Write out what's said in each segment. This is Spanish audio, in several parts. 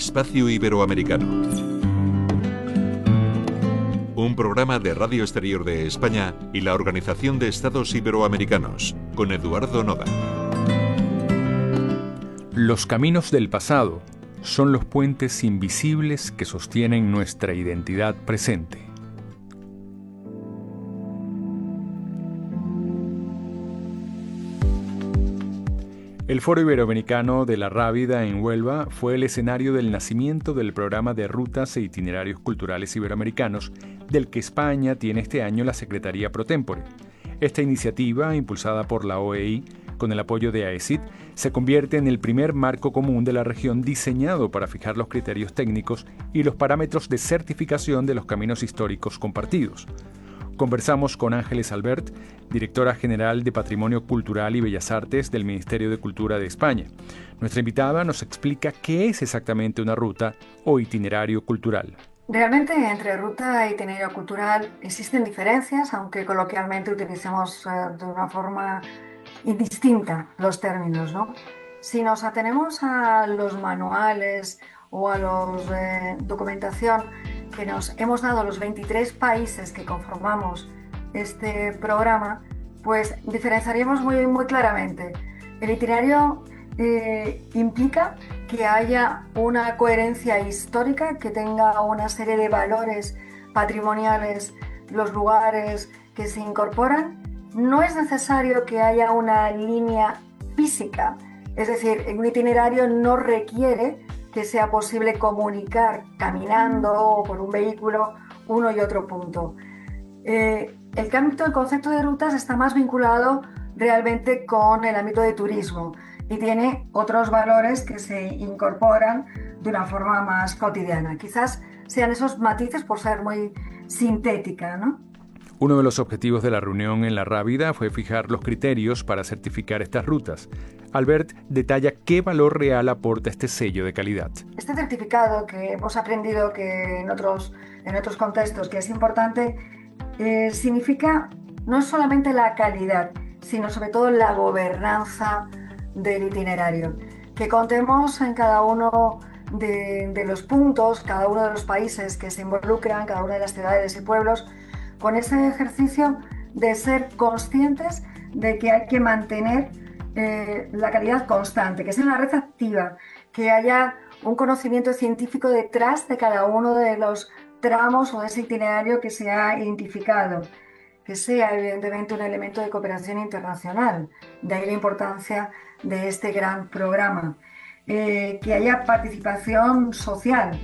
Espacio Iberoamericano. Un programa de Radio Exterior de España y la Organización de Estados Iberoamericanos, con Eduardo Noda. Los caminos del pasado son los puentes invisibles que sostienen nuestra identidad presente. El Foro Iberoamericano de la Rábida en Huelva fue el escenario del nacimiento del programa de rutas e itinerarios culturales iberoamericanos, del que España tiene este año la Secretaría Pro Tempore. Esta iniciativa, impulsada por la OEI, con el apoyo de AECID, se convierte en el primer marco común de la región diseñado para fijar los criterios técnicos y los parámetros de certificación de los caminos históricos compartidos. Conversamos con Ángeles Albert, directora general de Patrimonio Cultural y Bellas Artes del Ministerio de Cultura de España. Nuestra invitada nos explica qué es exactamente una ruta o itinerario cultural. Realmente entre ruta e itinerario cultural existen diferencias, aunque coloquialmente utilicemos de una forma indistinta los términos, ¿no? Si nos atenemos a los manuales o a los documentación que nos hemos dado los 23 países que conformamos este programa, pues diferenciaríamos muy claramente. El itinerario implica que haya una coherencia histórica, que tenga una serie de valores patrimoniales, los lugares que se incorporan. No es necesario que haya una línea física, es decir, un itinerario no requiere que sea posible comunicar caminando o por un vehículo uno y otro punto. El concepto de rutas está más vinculado realmente con el ámbito de turismo y tiene otros valores que se incorporan de una forma más cotidiana. Quizás sean esos matices por ser muy sintética, ¿no? Uno de los objetivos de la reunión en la Rábida fue fijar los criterios para certificar estas rutas. Albert detalla qué valor real aporta este sello de calidad. Este certificado, que hemos aprendido que en otros contextos que es importante, significa no solamente la calidad, sino sobre todo la gobernanza del itinerario. Que contemos en cada uno de los puntos, cada uno de los países que se involucran, cada una de las ciudades y pueblos, con ese ejercicio de ser conscientes de que hay que mantener la calidad constante, que sea una red activa, que haya un conocimiento científico detrás de cada uno de los tramos o de ese itinerario que se ha identificado, que sea evidentemente un elemento de cooperación internacional, de ahí la importancia de este gran programa, que haya participación social,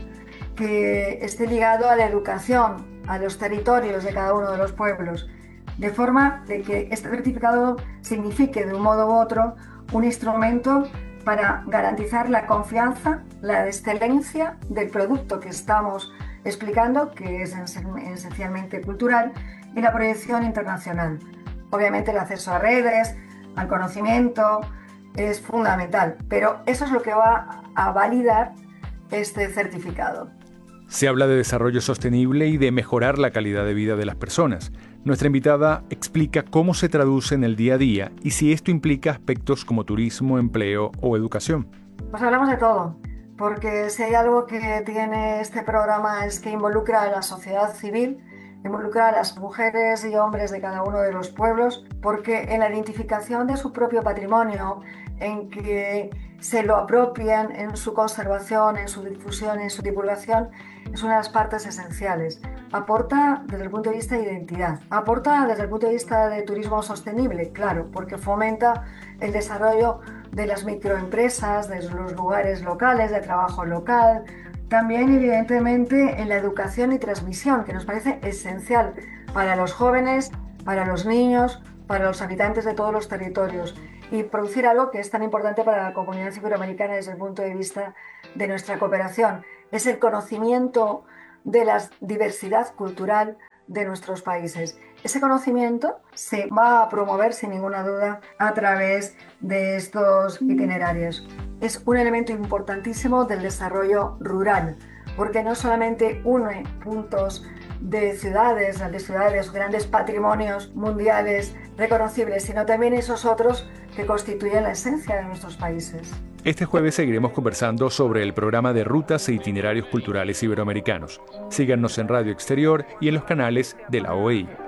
que esté ligado a la educación, a los territorios de cada uno de los pueblos, de forma de que este certificado signifique de un modo u otro un instrumento para garantizar la confianza, la excelencia del producto que estamos explicando, que es esencialmente cultural, y la proyección internacional. Obviamente el acceso a redes, al conocimiento, es fundamental, pero eso es lo que va a validar este certificado. Se habla de desarrollo sostenible y de mejorar la calidad de vida de las personas. Nuestra invitada explica cómo se traduce en el día a día y si esto implica aspectos como turismo, empleo o educación. Pues hablamos de todo, porque si hay algo que tiene este programa es que involucra a la sociedad civil, involucra a las mujeres y hombres de cada uno de los pueblos, porque en la identificación de su propio patrimonio, en que se lo apropien en su conservación, en su difusión, en su divulgación, es una de las partes esenciales. Aporta desde el punto de vista de identidad, aporta desde el punto de vista de turismo sostenible, claro, porque fomenta el desarrollo de las microempresas, de los lugares locales, de trabajo local. También, evidentemente, en la educación y transmisión, que nos parece esencial para los jóvenes, para los niños, para los habitantes de todos los territorios, y producir algo que es tan importante para la comunidad iberoamericana desde el punto de vista de nuestra cooperación. Es el conocimiento de la diversidad cultural de nuestros países. Ese conocimiento se va a promover sin ninguna duda a través de estos itinerarios. Es un elemento importantísimo del desarrollo rural, porque no solamente une puntos de ciudades, grandes patrimonios mundiales reconocibles, sino también esos otros que constituyen la esencia de nuestros países. Este jueves seguiremos conversando sobre el programa de rutas e itinerarios culturales iberoamericanos. Síganos en Radio Exterior y en los canales de la OEI.